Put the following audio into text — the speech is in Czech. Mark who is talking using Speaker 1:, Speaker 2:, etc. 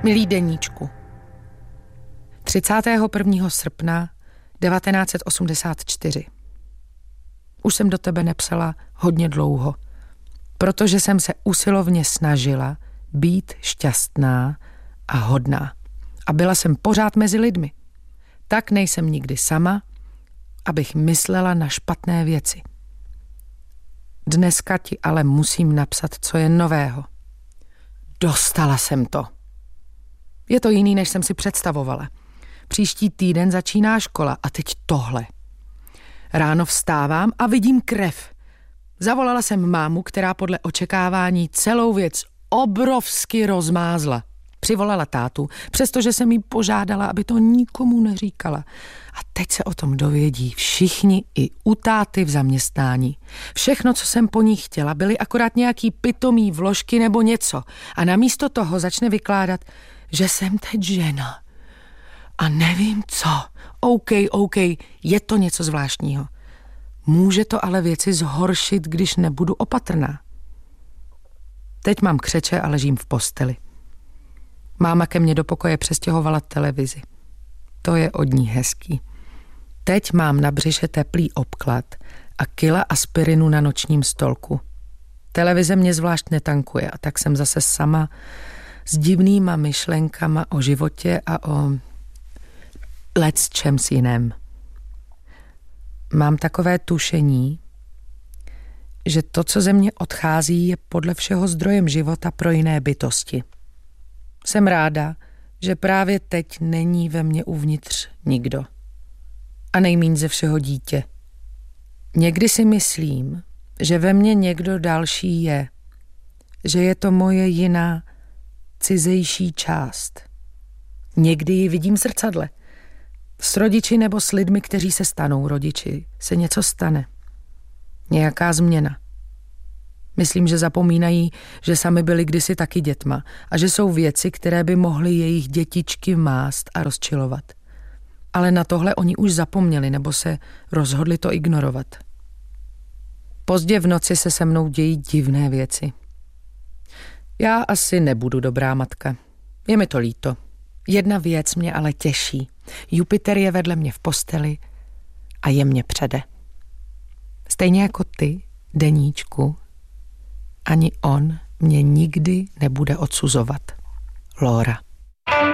Speaker 1: Milý deníčku, 31. srpna 1984. Už jsem do tebe nepsala hodně dlouho, protože jsem se usilovně snažila být šťastná a hodná. A byla jsem pořád mezi lidmi. Tak nejsem nikdy sama, abych myslela na špatné věci. Dneska ti ale musím napsat, co je nového. Dostala jsem to. Je to jiný, než jsem si představovala. Příští týden začíná škola a teď tohle. Ráno vstávám a vidím krev. Zavolala jsem mámu, která podle očekávání celou věc obrovsky rozmázla. Přivolala tátu, přestože jsem jí požádala, aby to nikomu neříkala. A teď se o tom dovědí všichni i u táty v zaměstnání. Všechno, co jsem po ní chtěla, byly akorát nějaký pitomý vložky nebo něco. A namísto toho začne vykládat, že jsem teď žena. A nevím co. OK, je to něco zvláštního. Může to ale věci zhoršit, když nebudu opatrná. Teď mám křeče a ležím v posteli. Máma ke mně do pokoje přestěhovala televizi. To je od ní hezký. Teď mám na břiše teplý obklad a kila aspirinu na nočním stolku. Televize mě zvlášť netankuje a tak jsem zase sama s divnýma myšlenkama o životě a o lecčems jiném. Mám takové tušení, že to, co ze mě odchází, je podle všeho zdrojem života pro jiné bytosti. Jsem ráda, že právě teď není ve mně uvnitř nikdo. A nejmíň ze všeho dítě. Někdy si myslím, že ve mně někdo další je. Že je to moje jiná, cizejší část. Někdy ji vidím v zrcadle. S rodiči nebo s lidmi, kteří se stanou rodiči, se něco stane. Nějaká změna. Myslím, že zapomínají, že sami byli kdysi taky dětma a že jsou věci, které by mohly jejich dětičky mást a rozčilovat. Ale na tohle oni už zapomněli nebo se rozhodli to ignorovat. Pozdě v noci se mnou dějí divné věci. Já asi nebudu dobrá matka. Je mi to líto. Jedna věc mě ale těší. Jupiter je vedle mě v posteli a jemně přede. Stejně jako ty, deníčku, ani on mě nikdy nebude odsuzovat. Lóra.